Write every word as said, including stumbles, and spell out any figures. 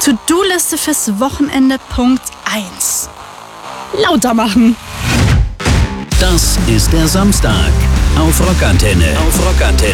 To-Do-Liste fürs Wochenende Punkt eins. Lauter machen. Das ist der Samstag auf Rockantenne. Auf Rockantenne.